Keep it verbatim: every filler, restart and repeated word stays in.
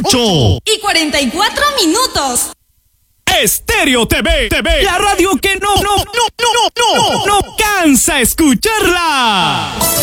ocho y cuarenta y cuatro minutos. Estéreo T V, T V, la radio que no, no, no, no, no, no, no cansa escucharla.